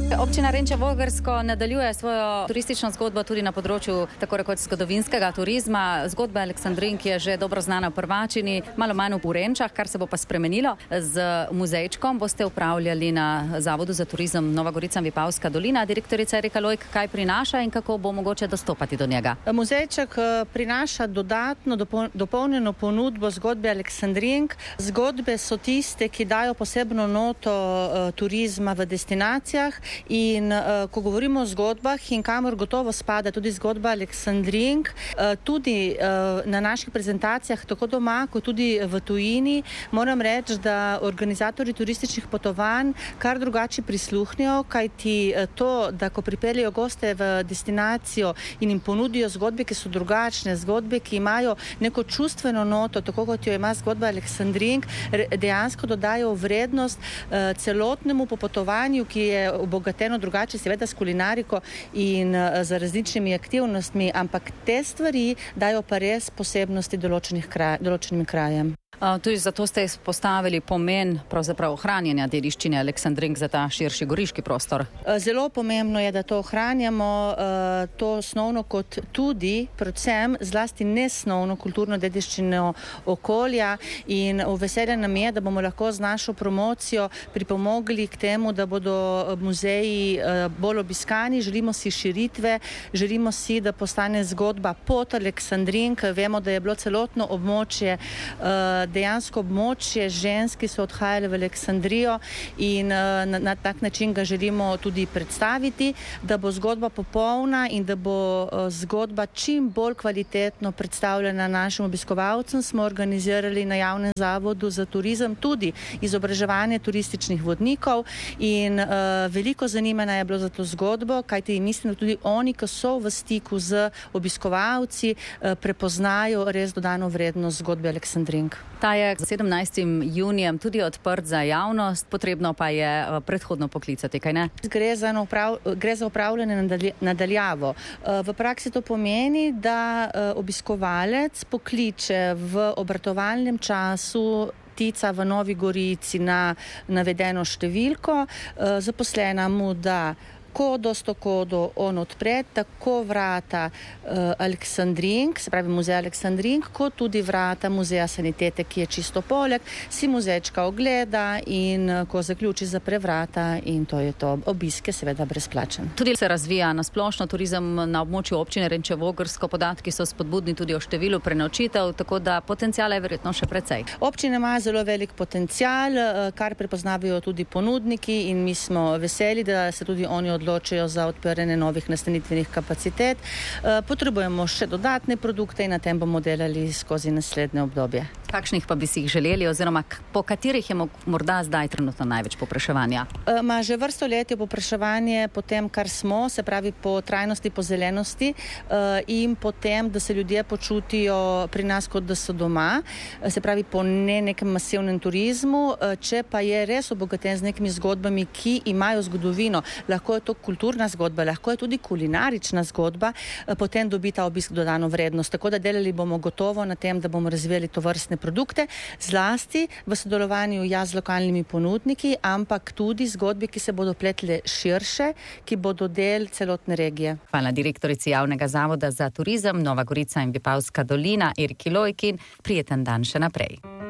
Občina Renče Vogrsko nadaljuje svojo turistično zgodbo tudi na področju tako rekoč zgodovinskega turizma. Zgodba Aleksandrink je že dobro znana v Prvačini, malo manj v Renčah, kar se bo pa spremenilo. Z muzejčkom boste upravljali na Zavodu za turizem Nova Gorica in Vipavska dolina. Direktorica Erika Lojk, kaj prinaša in kako bo mogoče dostopati do njega? Muzejček prinaša dodatno dopolnjeno ponudbo zgodbe Aleksandrink. Zgodbe so tiste, ki dajo posebno noto turizma v destinacijah. In ko govorimo o zgodbah in kamor gotovo spada tudi zgodba Aleksandrink, tudi na naših prezentacijah, tako doma, kot tudi v tujini, moram reči, da organizatorji turističnih potovanj kar drugače prisluhnijo, kajti to, da ko pripeljejo goste v destinacijo in jim ponudijo zgodbe, ki so drugačne, zgodbe, ki imajo neko čustveno noto, tako kot jo ima zgodba Aleksandrink, dejansko dodajo vrednost celotnemu popotovanju, ki je obogateno drugače, seveda s kulinariko in z različnimi aktivnostmi, ampak te stvari dajo pa res posebnosti določenim krajem. Tudi zato ste izpostavili pomen pravzaprav ohranjanja dediščine Aleksandrink za ta širši goriški prostor. Zelo pomembno je, da to ohranjamo, to osnovno kot tudi, predvsem zlasti nesnovno kulturno dediščino okolja in veselje nam je, da bomo lahko z našo promocijo pripomogli k temu, da bodo muzeji bolj obiskani. Želimo si širitve, želimo si, da postane zgodba pot Aleksandrink. Vemo, da je bilo celotno območje dejansko območje žensk, ki so odhajale v Aleksandrijo in na tak način ga želimo tudi predstaviti, da bo zgodba popolna in da bo zgodba čim bolj kvalitetno predstavljena našim obiskovalcem. Smo organizirali na javnem zavodu za turizem tudi izobraževanje turističnih vodnikov in veliko zanimanja je bilo za to zgodbo, kajti mislim, da tudi oni, ki so v stiku z obiskovalci, prepoznajo res dodano vrednost zgodbe Aleksandrink. Ta je 17. junijem tudi odprt za javnost, potrebno pa je predhodno poklicati, kaj ne? Gre za upravljanje nadaljavo. V praksi to pomeni, da obiskovalec pokliče v obratovalnem času Tica v Novi Gorici na navedeno številko, zaposlena mu da kodo, 100 kodo on odpre, tako vrata Aleksandrink, se pravi muzej Aleksandrink, kot tudi vrata muzeja sanitete, ki je čisto poleg, si muzejčka ogleda in ko zaključi zapre vrata in to je to. Obisk je seveda brezplačen. Tudi se razvija na splošno turizem na območju občine Renče Vogrsko, podatki so spodbudni tudi o številu prenočitev, tako da potenciala je verjetno še precej. Občina ima zelo velik potencial, kar prepoznavajo tudi ponudniki in mi smo veseli, da se tudi oni odločajo za odpiranje novih nastanitvenih kapacitet. Potrebujemo še dodatne produkte in na tem bomo delali skozi naslednje obdobje. Kakšnih pa bi si jih želeli oziroma po katerih je morda zdaj trenutno največ povpraševanja? Že vrsto let je povpraševanje po tem, kar smo, se pravi po trajnosti, po zelenosti in po tem, da se ljudje počutijo pri nas, kot da so doma, se pravi po nekem masivnem turizmu, če pa je res obogaten z nekimi zgodbami, ki imajo zgodovino, lahko je to kulturna zgodba, lahko je tudi kulinarična zgodba, potem dobi ta obisk dodano vrednost. Tako da delali bomo gotovo na tem, da bomo razvijali to vrstne produkte, zlasti v sodelovanju z lokalnimi ponudniki, ampak tudi zgodbe, ki se bodo pletle širše, ki bodo del celotne regije. Hvala direktorici Javnega zavoda za turizem Nova Gorica in Vipavska dolina Eriki Lojk in prijeten dan še naprej.